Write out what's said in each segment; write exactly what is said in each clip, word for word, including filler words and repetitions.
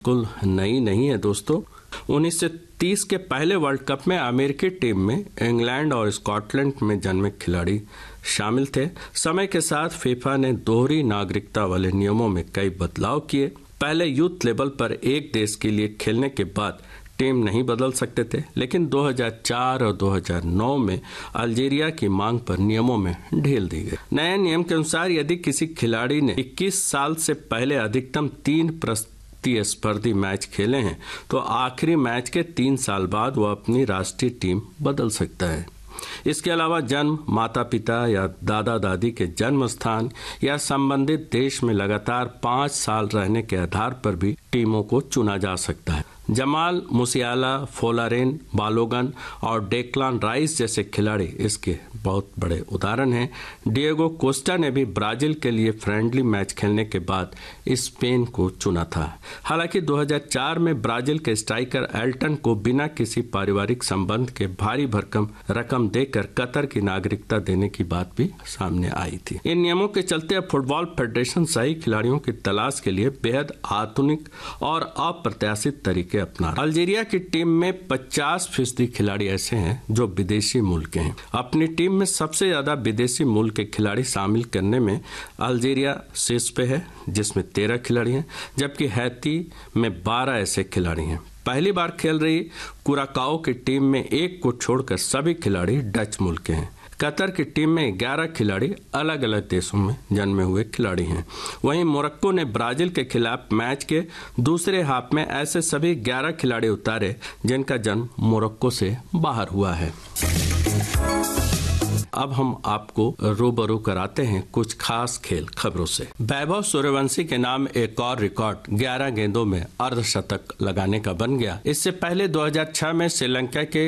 कुल नई नहीं है दोस्तों। उन्नीस सौ तीस के पहले वर्ल्ड कप में अमेरिकी टीम में इंग्लैंड और स्कॉटलैंड में जन्मे खिलाड़ी शामिल थे। समय के साथ फीफा ने दोहरी नागरिकता वाले नियमों में कई बदलाव किए। पहले यूथ लेवल पर एक देश के लिए खेलने के बाद टीम नहीं बदल सकते थे, लेकिन दो हज़ार चार और दो हज़ार नौ में अल्जीरिया की मांग पर नियमों में ढील दी गई। नए नियम के अनुसार यदि किसी खिलाड़ी ने इक्कीस साल से पहले अधिकतम तीन प्रतिस्पर्धी मैच खेले हैं तो आखिरी मैच के तीन साल बाद वह अपनी राष्ट्रीय टीम बदल सकता है। इसके अलावा जन्म, माता पिता या दादा दादी के जन्म स्थान या संबंधित देश में लगातार पाँच साल रहने के आधार पर भी टीमों को चुना जा सकता है। जमाल मुसियाला, फोलारेन बालोगन और डेक्लान राइस जैसे खिलाड़ी इसके बहुत बड़े उदाहरण हैं। डिएगो कोस्टा ने भी ब्राजील के लिए फ्रेंडली मैच खेलने के बाद स्पेन को चुना था। हालांकि दो हज़ार चार में ब्राजील के स्ट्राइकर एल्टन को बिना किसी पारिवारिक संबंध के भारी भरकम रकम देकर कतर की नागरिकता देने की बात भी सामने आई थी। इन नियमों के चलते अब फुटबॉल फेडरेशन सही खिलाड़ियों की तलाश के लिए बेहद आधुनिक और अप्रत्याशित तरीके अपना। अल्जीरिया की टीम में पचास फीसदी खिलाड़ी ऐसे हैं जो विदेशी मूल के हैं। अपनी टीम में सबसे ज्यादा विदेशी मूल के खिलाड़ी शामिल करने में अल्जीरिया शीर्ष पे है, जिसमें तेरह खिलाड़ी हैं, जबकि हैती में बारह ऐसे खिलाड़ी हैं। पहली बार खेल रही कुराकाओ की टीम में एक को छोड़कर सभी खिलाड़ी डच मूल के हैं। कतर की टीम में ग्यारह खिलाड़ी अलग अलग देशों में जन्मे हुए खिलाड़ी हैं। वहीं मोरक्को ने ब्राजील के खिलाफ मैच के दूसरे हाफ में ऐसे सभी ग्यारह खिलाड़ी उतारे जिनका जन्म मोरक्को से बाहर हुआ है। अब हम आपको रूबरू कराते हैं कुछ खास खेल खबरों से। वैभव सूर्यवंशी के नाम एक और रिकॉर्ड ग्यारह गेंदों में अर्धशतक लगाने का बन गया। इससे पहले दो हज़ार छह में श्रीलंका के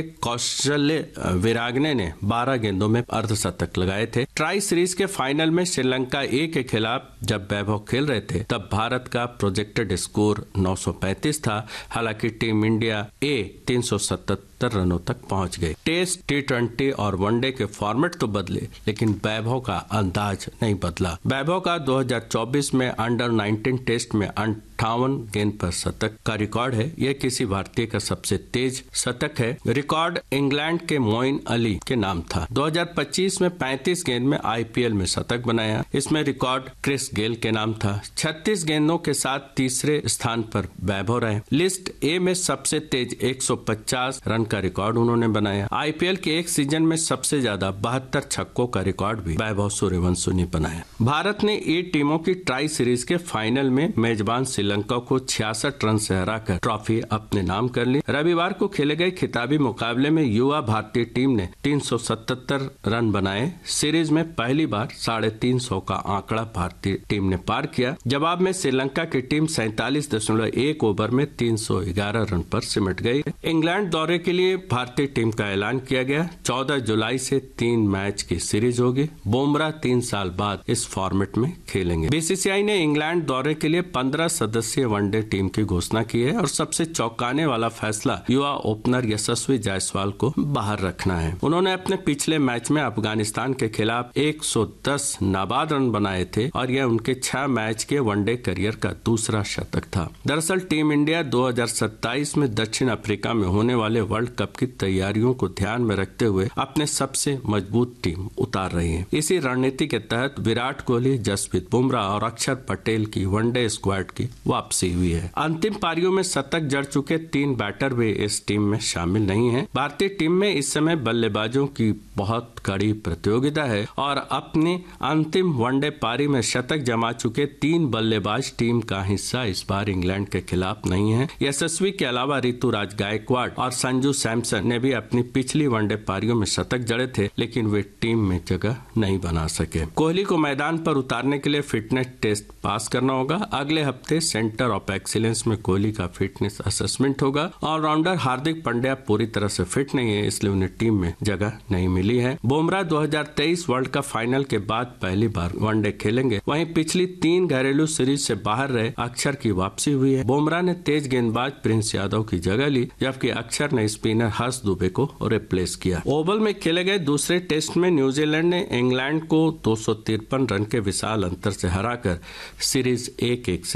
कौशल्य विरागने ने बारह गेंदों में अर्धशतक लगाए थे। ट्राई सीरीज के फाइनल में श्रीलंका ए के खिलाफ जब वैभव खेल रहे थे तब भारत का प्रोजेक्टेड स्कोर नौ सौ पैंतीस था। हालांकि टीम इंडिया ए तीन सौ सतहत्तर रनों तक पहुंच गई। टेस्ट, टी ट्वेंटी और वनडे के फॉर्मेट तो बदले, लेकिन वैभव का अंदाज नहीं बदला। वैभव का दो हज़ार चौबीस में अंडर नाइनटीन टेस्ट में अट्ठावन गेंद पर शतक का रिकॉर्ड है। यह किसी भारतीय का सबसे तेज शतक है। रिकॉर्ड इंग्लैंड के मोइन अली के नाम था। दो हज़ार पच्चीस में पैंतीस गेंद में आईपीएल में शतक बनाया। इसमें रिकॉर्ड क्रिस गेल के नाम था। छत्तीस गेंदों के साथ तीसरे स्थान पर वैभव रहे। लिस्ट ए में सबसे तेज एक सौ पचास रन का रिकॉर्ड उन्होंने बनाया। आईपीएल के एक सीजन में सबसे ज्यादा बहत्तर छक्कों का रिकॉर्ड भी वैभव सूर्यवंशी ने बनाया। भारत ने ए टीमों की ट्राई सीरीज के फाइनल में मेजबान श्रीलंका को छियासठ रन से हराकर ट्रॉफी अपने नाम कर ली। रविवार को खेले गए खिताबी मुकाबले में युवा भारतीय टीम ने तीन सौ सतहत्तर रन बनाए। सीरीज में पहली बार साढ़े तीन सौ का आंकड़ा भारतीय टीम ने पार किया। जवाब में श्रीलंका की टीम सैंतालीस दशमलव एक ओवर में तीन सौ ग्यारह रन पर सिमट गई। इंग्लैंड दौरे के लिए भारतीय टीम का ऐलान किया गया। चौदह जुलाई से तीन मैच की सीरीज होगी। बुमराह तीन साल बाद इस फॉर्मेट में खेलेंगे। बीसीसीआई ने इंग्लैंड दौरे के लिए पंद्रह सदस्यीय वनडे टीम की घोषणा की है और सबसे चौंकाने वाला फैसला युवा ओपनर यशस्वी जायसवाल को बाहर रखना है। उन्होंने अपने पिछले मैच में अफगानिस्तान के खिलाफ एक सौ दस नाबाद रन बनाए थे और यह उनके छह मैच के वनडे करियर का दूसरा शतक था। दरअसल टीम इंडिया दो हज़ार सत्ताईस में दक्षिण अफ्रीका में होने वाले वर्ल्ड कप की तैयारियों को ध्यान में रखते हुए अपने सबसे मजबूत टीम उतार रही है। इसी रणनीति के तहत विराट कोहली, जसप्रीत बुमराह और अक्षर पटेल की वनडे स्क्वाड की वापसी हुई है। अंतिम पारियों में शतक जड़ चुके तीन बैटर भी इस टीम में शामिल नहीं हैं। भारतीय टीम में इस समय बल्लेबाजों की बहुत कड़ी प्रतियोगिता है और अपनी अंतिम वनडे पारी में शतक जमा चुके तीन बल्लेबाज टीम का हिस्सा इस बार इंग्लैंड के खिलाफ नहीं है। यशस्वी के अलावा ऋतुराज गायकवाड़ और संजू सैमसन ने भी अपनी पिछली वनडे पारियों में शतक जड़े थे, लेकिन वे टीम में जगह नहीं बना सके। कोहली को मैदान पर उतारने के लिए फिटनेस टेस्ट पास करना होगा। अगले हफ्ते सेंटर ऑफ एक्सीलेंस में कोहली का फिटनेस असेसमेंट होगा। ऑलराउंडर हार्दिक पांड्या पूरी तरह से फिट नहीं है, इसलिए उन्हें टीम में जगह नहीं मिली है। बुमराह दो हज़ार तेईस वर्ल्ड कप फाइनल के बाद पहली बार वनडे खेलेंगे। वहीं पिछली तीन घरेलू सीरीज से बाहर रहे अक्षर की वापसी हुई है। बुमराह ने तेज गेंदबाज प्रिंस यादव की जगह ली, जबकि अक्षर ने स्पिनर हर्ष दुबे को रिप्लेस किया। ओवल में खेले गए दूसरे टेस्ट में न्यूजीलैंड ने इंग्लैंड को दो सौ तिरपन रन के विशाल अंतर से हराकर सीरीज एक एक से बराबर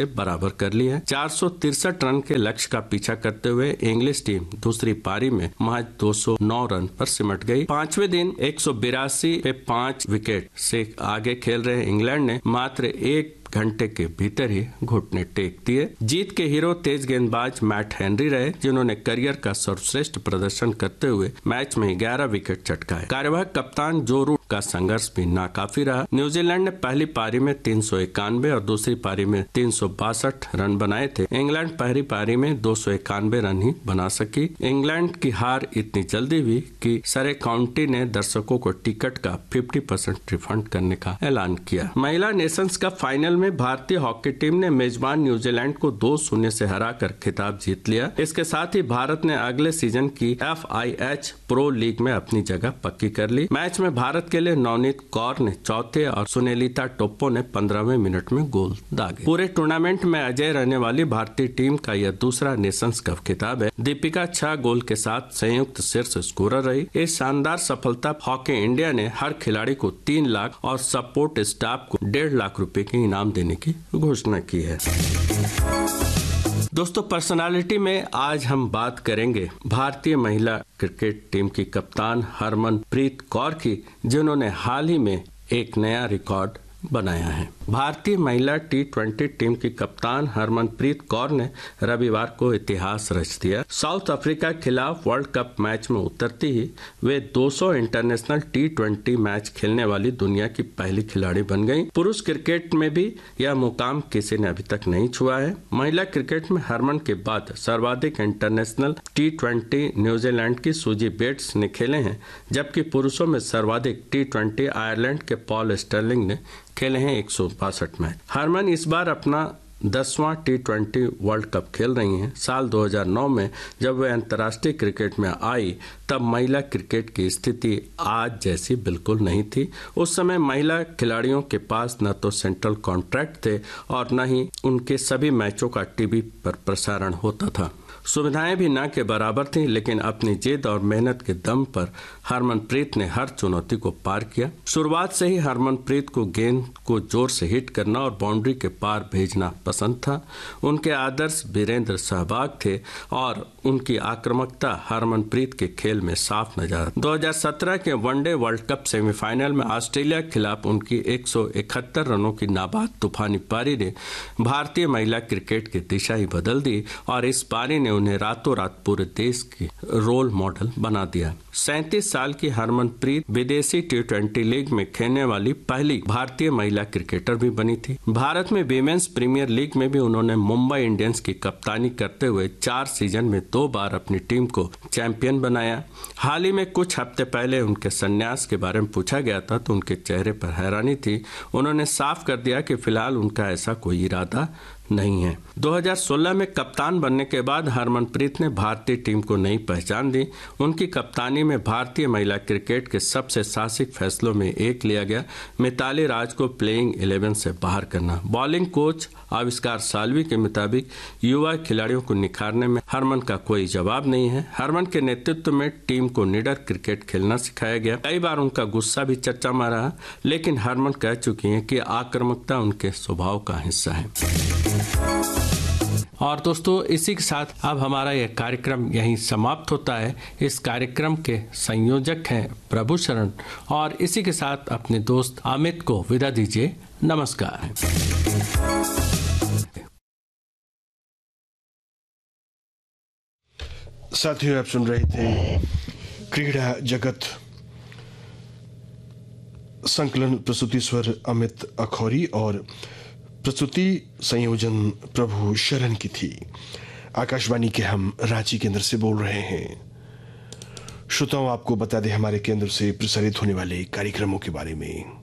बराबर कर ली है। चार सौ तिरसठ रन के लक्ष्य का पीछा करते हुए इंग्लिश टीम दूसरी पारी में महज दो सौ नौ रन पर सिमट गई। पांचवें दिन एक सौ बिरासी पे पांच विकेट से आगे खेल रहे इंग्लैंड ने मात्र एक घंटे के भीतर ही घुटने टेक दिए। जीत के हीरो तेज गेंदबाज मैट हेनरी रहे, जिन्होंने करियर का सर्वश्रेष्ठ प्रदर्शन करते हुए मैच में ग्यारह विकेट चटकाए। कार्यवाहक कप्तान जो रूट का संघर्ष भी नाकाफी रहा। न्यूजीलैंड ने पहली पारी में तीन सौ इक्यानवे और दूसरी पारी में तीन सौ बासठ रन बनाए थे। इंग्लैंड पहली पारी में दो सौ इक्यानवे रन ही बना सकी। इंग्लैंड की हार इतनी जल्दी हुई कि सरे काउंटी ने दर्शकों को टिकट का पचास परसेंट रिफंड करने का ऐलान किया। महिला नेशंस कप फाइनल में भारतीय हॉकी टीम ने मेजबान न्यूजीलैंड को दो शून्य से हराकर खिताब जीत लिया। इसके साथ ही भारत ने अगले सीजन की F I H pro league में अपनी जगह पक्की कर ली। मैच में भारत के लिए नवनीत कौर ने चौथे और सुनेलिता टोप्पो ने पंद्रहवें मिनट में गोल दागे। पूरे टूर्नामेंट में अजय रहने वाली भारतीय टीम का यह दूसरा नेशंस कप खिताब है। दीपिका छह गोल के साथ संयुक्त शीर्ष स्कोरर रही। इस शानदार सफलता हॉकी इंडिया ने हर खिलाड़ी को तीन लाख और सपोर्ट स्टाफ को डेढ़ लाख रुपए के इनाम देने की घोषणा की है। दोस्तों, पर्सनालिटी में आज हम बात करेंगे भारतीय महिला क्रिकेट टीम की कप्तान हरमनप्रीत कौर की, जिन्होंने हाल ही में एक नया रिकॉर्ड बनाया है। भारतीय महिला टी ट्वेंटी टीम की कप्तान हरमनप्रीत कौर ने रविवार को इतिहास रच दिया। साउथ अफ्रीका के खिलाफ वर्ल्ड कप मैच में उतरती ही वे दो सौ इंटरनेशनल टी ट्वेंटी मैच खेलने वाली दुनिया की पहली खिलाड़ी बन गई। पुरुष क्रिकेट में भी यह मुकाम किसी ने अभी तक नहीं छुआ है। महिला क्रिकेट में हरमन के बाद सर्वाधिक इंटरनेशनल टी ट्वेंटी न्यूजीलैंड की सूजी बेट्स ने खेले हैं, जबकि पुरुषों में सर्वाधिक टी ट्वेंटी आयरलैंड के पॉल स्टर्लिंग ने खेले हैं एक सौ बासठ मैच। हरमन इस बार अपना दसवां टी ट्वेंटी वर्ल्ड कप खेल रही हैं। साल दो हज़ार नौ में जब वे अंतर्राष्ट्रीय क्रिकेट में आई, तब महिला क्रिकेट की स्थिति आज जैसी बिल्कुल नहीं थी। उस समय महिला खिलाड़ियों के पास न तो सेंट्रल कॉन्ट्रैक्ट थे और न ही उनके सभी मैचों का टीवी पर प्रसारण होता था। सुविधाएं भी न के बराबर थीं, लेकिन अपनी जिद और मेहनत के दम पर हरमनप्रीत ने हर चुनौती को पार किया। शुरुआत से ही हरमनप्रीत को गेंद को जोर से हिट करना और बाउंड्री के पार भेजना पसंद था। उनके आदर्श वीरेंद्र सहवाग थे और उनकी आक्रामकता हरमनप्रीत के खेल में साफ नजर आती। दो हज़ार सत्रह के वनडे वर्ल्ड कप सेमीफाइनल में ऑस्ट्रेलिया के खिलाफ उनकी एक सौ इकहत्तर रनों की नाबाद तूफानी पारी ने भारतीय महिला क्रिकेट की दिशा ही बदल दी और इस पारी ने उन्हें रातों रात पूरे देश की रोल मॉडल बना दिया। सैंतीस साल की हरमनप्रीत विदेशी टी ट्वेंटी लीग में खेलने वाली पहली भारतीय महिला क्रिकेटर भी बनी थी। भारत में विमेंस प्रीमियर लीग में भी उन्होंने मुंबई इंडियंस की कप्तानी करते हुए चार सीजन में दो बार अपनी टीम को चैंपियन बनाया। हाल ही में कुछ हफ्ते पहले उनके संन्यास के बारे में पूछा गया था तो उनके चेहरे पर हैरानी थी। उन्होंने साफ कर दिया कि फिलहाल उनका ऐसा कोई इरादा नहीं है। दो हज़ार सोलह में कप्तान बनने के बाद हरमनप्रीत ने भारतीय टीम को नई पहचान दी। उनकी कप्तानी में भारतीय महिला क्रिकेट के सबसे साहसिक फैसलों में एक लिया गया मिताली राज को प्लेइंग इलेवन से बाहर करना। बॉलिंग कोच आविष्कार साल्वी के मुताबिक युवा खिलाड़ियों को निखारने में हरमन का कोई जवाब नहीं है। हरमन के नेतृत्व में टीम को निडर क्रिकेट खेलना सिखाया गया। कई बार उनका गुस्सा भी चर्चा में रहा, लेकिन हरमन कह चुकी हैं कि आक्रामकता उनके स्वभाव का हिस्सा है। और दोस्तों, इसी के साथ अब हमारा यह कार्यक्रम यहीं समाप्त होता है। इस कार्यक्रम के संयोजक हैं प्रभु शरण और इसी के साथ अपने दोस्त अमित को विदा दीजिए। नमस्कार। साथियों, आप सुन रहे थे क्रीड़ा जगत। संकलन प्रस्तुति स्वर अमित अखौरी और प्रस्तुति संयोजन प्रभु शरण की थी। आकाशवाणी के हम रांची केंद्र से बोल रहे हैं। श्रोताओं, आपको बता दें हमारे केंद्र से प्रसारित होने वाले कार्यक्रमों के बारे में।